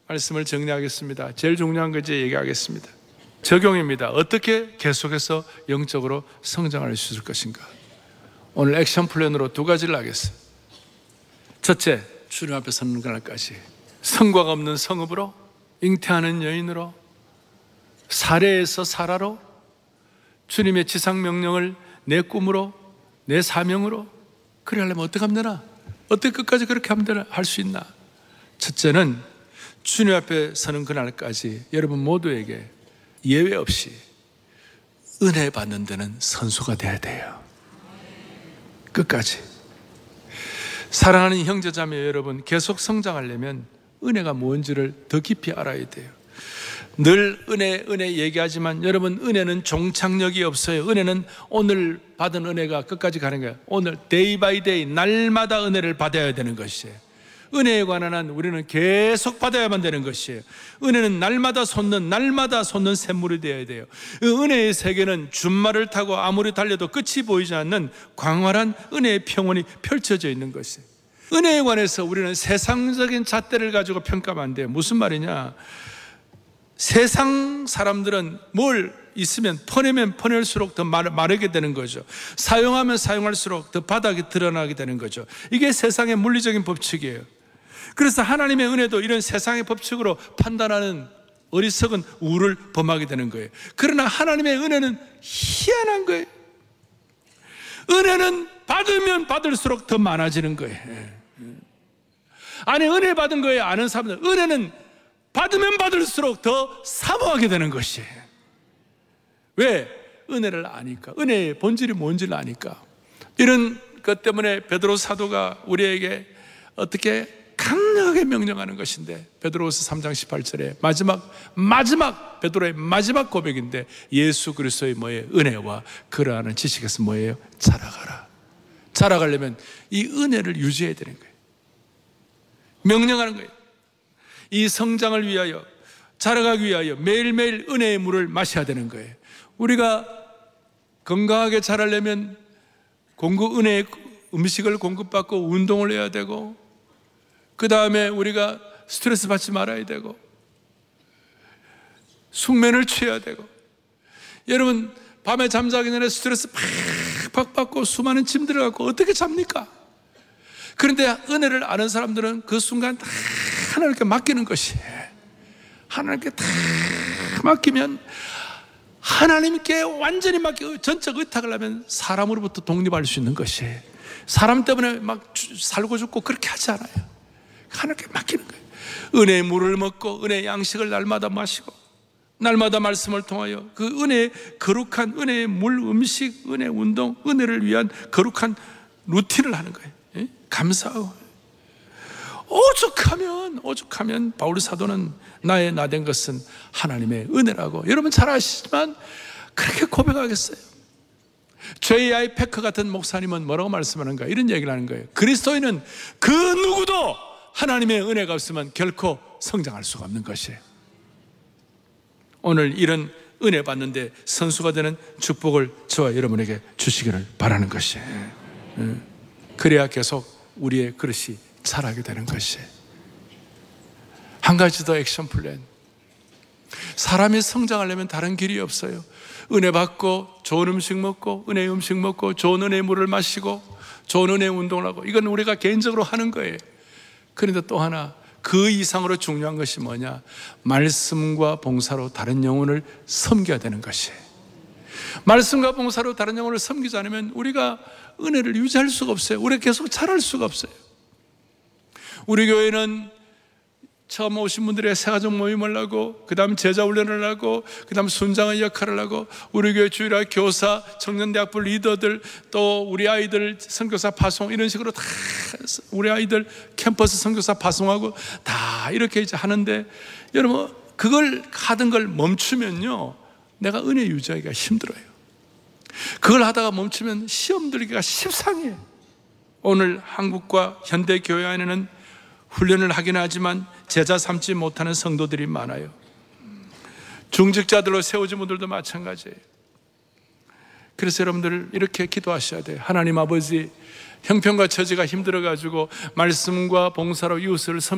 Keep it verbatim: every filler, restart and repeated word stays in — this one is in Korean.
말씀을 정리하겠습니다. 제일 중요한 거 이제 얘기하겠습니다. 적용입니다. 어떻게 계속해서 영적으로 성장할 수 있을 것인가. 오늘 액션 플랜으로 두 가지를 하겠습니다. 첫째, 주님 앞에 서는 그날까지 성과가 없는 성읍으로, 잉태하는 여인으로, 사례에서 사라로, 주님의 지상명령을 내 꿈으로, 내 사명으로, 그래 하려면 어떻게 하면 되나? 어떻게 끝까지 그렇게 하면 되나? 할 수 있나? 첫째는 주님 앞에 서는 그날까지 여러분 모두에게 예외 없이 은혜 받는 데는 선수가 돼야 돼요. 끝까지. 사랑하는 형제자매 여러분, 계속 성장하려면 은혜가 뭔지를 더 깊이 알아야 돼요. 늘 은혜, 은혜 얘기하지만 여러분, 은혜는 종착역이 없어요. 은혜는 오늘 받은 은혜가 끝까지 가는 거예요. 오늘 데이 바이 데이, 날마다 은혜를 받아야 되는 것이에요. 은혜에 관한 한 우리는 계속 받아야만 되는 것이에요. 은혜는 날마다 솟는, 날마다 솟는 샘물이 되어야 돼요. 은혜의 세계는 준말을 타고 아무리 달려도 끝이 보이지 않는 광활한 은혜의 평원이 펼쳐져 있는 것이에요. 은혜에 관해서 우리는 세상적인 잣대를 가지고 평가하면 안 돼요. 무슨 말이냐? 세상 사람들은 뭘 있으면 퍼내면 퍼낼수록 더 마르게 되는 거죠. 사용하면 사용할수록 더 바닥이 드러나게 되는 거죠. 이게 세상의 물리적인 법칙이에요. 그래서 하나님의 은혜도 이런 세상의 법칙으로 판단하는 어리석은 우를 범하게 되는 거예요. 그러나 하나님의 은혜는 희한한 거예요. 은혜는 받으면 받을수록 더 많아지는 거예요. 아니, 은혜 받은 거에 아는 사람들, 은혜는 받으면 받을수록 더 사모하게 되는 것이에요. 왜? 은혜를 아니까. 은혜의 본질이 뭔지를 아니까. 이런 것 때문에 베드로 사도가 우리에게 어떻게 강력하게 명령하는 것인데, 베드로후서 삼 장 십팔 절에 마지막 마지막 베드로의 마지막 고백인데, 예수 그리스도의 뭐예요? 은혜와 그러하는 지식에서 뭐예요? 자라가라. 자라가려면 이 은혜를 유지해야 되는 거예요. 명령하는 거예요. 이 성장을 위하여, 자라가기 위하여 매일매일 은혜의 물을 마셔야 되는 거예요. 우리가 건강하게 자라려면 공급, 은혜의 음식을 공급받고 운동을 해야 되고, 그 다음에 우리가 스트레스 받지 말아야 되고, 숙면을 취해야 되고. 여러분, 밤에 잠자기 전에 스트레스 팍팍 받고 수많은 짐 들어가고 어떻게 잡니까? 그런데 은혜를 아는 사람들은 그 순간 다 하나님께 맡기는 것이, 하나님께 다 맡기면, 하나님께 완전히 맡기고 전적 의탁을 하면 사람으로부터 독립할 수 있는 것이, 사람 때문에 막 살고 죽고 그렇게 하지 않아요. 하나님께 맡기는 거예요. 은혜의 물을 먹고 은혜의 양식을 날마다 마시고, 날마다 말씀을 통하여 그 은혜의 거룩한 은혜의 물, 음식, 은혜 운동, 은혜를 위한 거룩한 루틴을 하는 거예요. 예? 감사하고. 오죽하면 오죽하면 바울 사도는 나의 나된 것은 하나님의 은혜라고, 여러분 잘 아시지만 그렇게 고백하겠어요. 제이 아이 패커 같은 목사님은 뭐라고 말씀하는가? 이런 얘기를 하는 거예요. 그리스도인은 그 누구도 하나님의 은혜가 없으면 결코 성장할 수가 없는 것이에요. 오늘 이런 은혜 받는데 선수가 되는 축복을 저와 여러분에게 주시기를 바라는 것이에요. 그래야 계속 우리의 그릇이 자라게 되는 것이에요. 한 가지 더 액션 플랜. 사람이 성장하려면 다른 길이 없어요. 은혜 받고 좋은 음식 먹고, 은혜의 음식 먹고, 좋은 은혜의 물을 마시고, 좋은 은혜의 운동을 하고, 이건 우리가 개인적으로 하는 거예요. 그런데 또 하나, 그 이상으로 중요한 것이 뭐냐? 말씀과 봉사로 다른 영혼을 섬겨야 되는 것이에요. 말씀과 봉사로 다른 영혼을 섬기지 않으면 우리가 은혜를 유지할 수가 없어요. 우리가 계속 자랄 수가 없어요. 우리 교회는 처음 오신 분들의 새가족 모임을 하고, 그 다음 제자 훈련을 하고, 그 다음 순장의 역할을 하고, 우리 교회 주일학 교사, 청년대학부 리더들, 또 우리 아이들 선교사 파송, 이런 식으로 다 우리 아이들 캠퍼스 선교사 파송하고 다 이렇게 이제 하는데, 여러분 그걸 하던 걸 멈추면요, 내가 은혜 유지하기가 힘들어요. 그걸 하다가 멈추면 시험 들기가 십상이에요. 오늘 한국과 현대 교회 안에는 훈련을 하긴 하지만 제자 삼지 못하는 성도들이 많아요. 중직자들로 세워진 분들도 마찬가지예요. 그래서 여러분들 이렇게 기도하셔야 돼요. 하나님 아버지, 형편과 처지가 힘들어가지고 말씀과 봉사로 이웃을 섬